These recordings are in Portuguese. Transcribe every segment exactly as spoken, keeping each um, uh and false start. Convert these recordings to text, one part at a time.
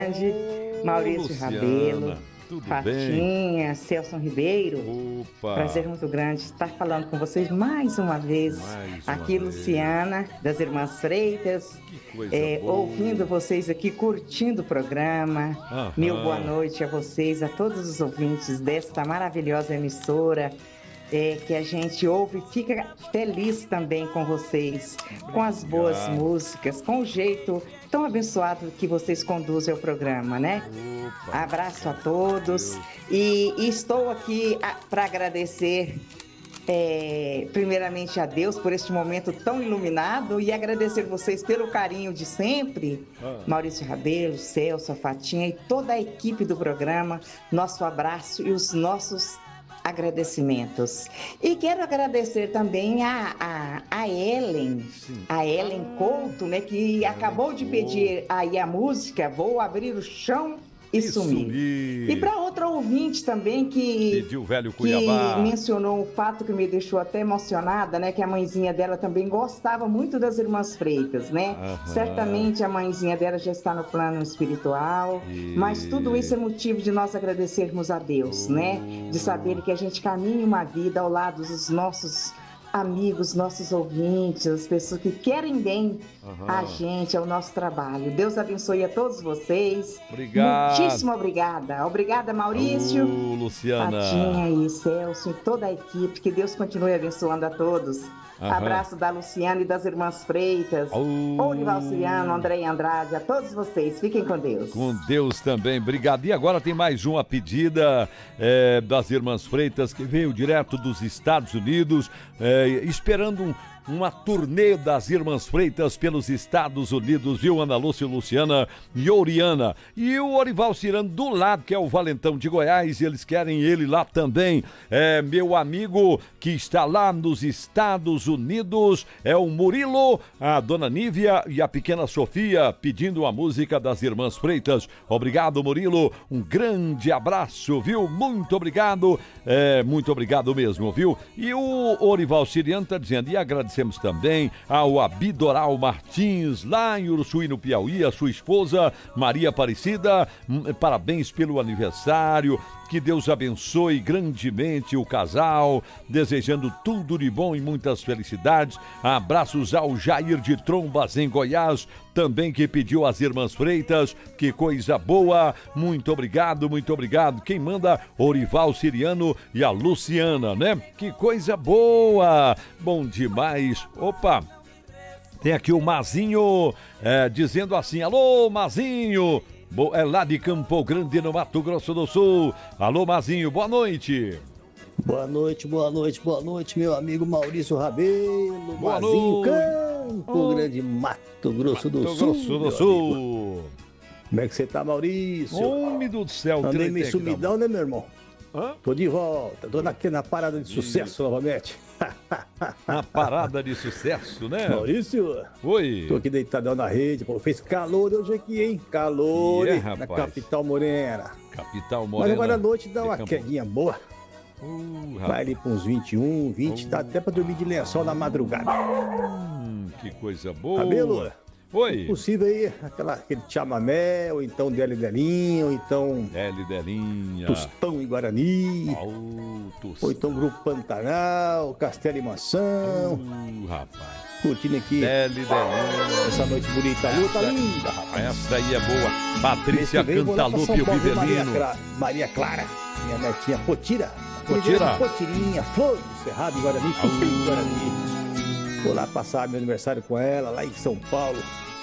Ô, Maurício Luciana, Rabelo, tudo Fatinha, bem? Celso Ribeiro. Opa! Prazer muito grande estar falando com vocês mais uma vez. Mais uma Aqui, vez. Luciana, das Irmãs Freitas. Que coisa É, boa. ouvindo vocês aqui, curtindo o programa. Aham. Meu boa noite a vocês, a todos os ouvintes desta maravilhosa emissora. É, que a gente ouve e fica feliz também com vocês, com as boas Obrigado. músicas, com o jeito tão abençoado que vocês conduzem o programa, né? Opa! Abraço a todos Deus. e, e estou aqui para agradecer é, primeiramente a Deus por este momento tão iluminado e agradecer vocês pelo carinho de sempre, Ah. Maurício Rabelo, Celso, a Fatinha e toda a equipe do programa, nosso abraço e os nossos agradecimentos. E quero agradecer também a, a, a Ellen, Sim. a Ellen Couto, né, que acabou de pedir aí a música Vou Abrir o Chão e, E Sumir. sumir. E para outra ouvinte também que, Pediu o velho que Cuiabá. mencionou um fato que me deixou até emocionada, né, que a mãezinha dela também gostava muito das Irmãs Freitas, né? Aham. Certamente a mãezinha dela já está no plano espiritual, E- mas tudo isso é motivo de nós agradecermos a Deus, Oh. né? De saber que a gente caminha uma vida ao lado dos nossos amigos, nossos ouvintes, as pessoas que querem bem Aham. a gente, ao nosso trabalho. Deus abençoe a todos vocês. Obrigado. Muitíssimo obrigada. Obrigada, Maurício, Ô, Luciana. Patinha e Celso e toda a equipe. Que Deus continue abençoando a todos. Aham. Abraço da Luciana e das Irmãs Freitas. Ô. Olival Ciriano, André Andrade, a todos vocês. Fiquem com Deus. Com Deus também, obrigado. E agora tem mais uma pedida é, das Irmãs Freitas, que veio direto dos Estados Unidos, é, esperando um, uma turnê das Irmãs Freitas pelos Estados Unidos, viu, Ana Lúcia, Luciana e Oriana. E o Orival Cirano do lado, que é o Valentão de Goiás, e eles querem ele lá também. É meu amigo que está lá nos Estados Unidos, é o Murilo, a dona Nívia e a pequena Sofia pedindo a música das Irmãs Freitas. Obrigado, Murilo, um grande abraço, viu? Muito obrigado, é, muito obrigado mesmo, viu? E o Orival Siriano está dizendo, e agradecemos também ao Abidoral Martins, lá em Uruçuí, no Piauí, a sua esposa Maria Aparecida, hum, parabéns pelo aniversário. Que Deus abençoe grandemente o casal, desejando tudo de bom e muitas felicidades. Abraços ao Jair de Trombas, em Goiás, também que pediu as Irmãs Freitas. Que coisa boa, muito obrigado, muito obrigado. Quem manda, Orival Siriano e a Luciana, né? Que coisa boa, bom demais. Opa! Tem aqui o Mazinho é, dizendo assim, alô, Mazinho, Bo- é lá de Campo Grande, no Mato Grosso do Sul. Alô, Mazinho, boa noite. Boa noite, boa noite, boa noite, meu amigo Maurício Rabelo, Boa Mazinho, noite. Campo Oh. Grande, Mato Grosso do Mato Sul. Grosso do meu Sul. amigo. Como é que você tá, Maurício? Homem do céu, Andei trinta meio gramas. sumidão, né, meu irmão? Hã? Tô de volta, tô aqui na parada de sucesso novamente. Uma parada de sucesso, né? Maurício, Oi. tô aqui deitadão na rede, pô, fez calor hoje aqui, hein? Calor É, hein? na rapaz. capital morena. Capital Mas Morena. agora à noite dá de uma Campo- quedinha boa. Uh, Vai rapaz. ali pra uns vinte e um, vinte, dá até pra dormir de lençol na madrugada. Hum, que coisa boa. Rabelo, Oi. possível aí, aquela, aquele chamamé, ou então deli delinho, ou então Deli Delinha. Tostão e Guarani, Alto. ou então Grupo Pantanal, Castelo e Maçã, Uh, rapaz. curtindo aqui Deli Delinha. essa noite bonita, luta Essa- linda, rapaz. Essa aí é boa. Mês Patrícia que vem eu vou lá pra São Cantalupe, o Paulo ver Maria, Rivelino. Cra- Maria Clara, minha netinha Potira. Potira. Potirinha, Flor do Cerrado e Guarani, Cupim do Guarani. Vou lá passar meu aniversário com ela, lá em São Paulo.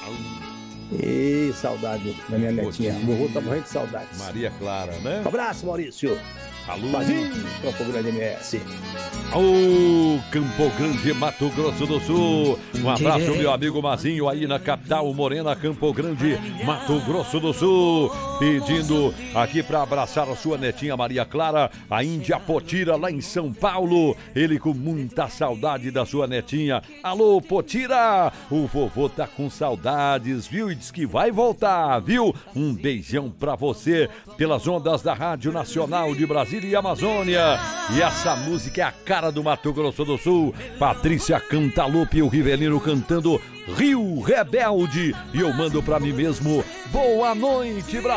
E saudade da minha netinha. Potirinha. Vovô tá morrendo de saudades. Maria Clara, né? Um abraço, Maurício. Alô. Mazinho, Campo Grande M S. Ô, Campo Grande, Mato Grosso do Sul. Um abraço, meu amigo Mazinho, aí na capital Morena, Campo Grande, Mato Grosso do Sul. Pedindo aqui para abraçar a sua netinha Maria Clara, a Índia Potira, lá em São Paulo. Ele com muita saudade da sua netinha. Alô, Potira! O vovô tá com saudades, viu? E diz que vai voltar, viu? Um beijão pra você pelas ondas da Rádio Nacional de Brasília e Amazônia. E essa música é a cara cara do Mato Grosso do Sul. Patrícia Cantalupe e o Rivelino cantando Rio Rebelde. E eu mando pra mim mesmo, boa noite, Brasil.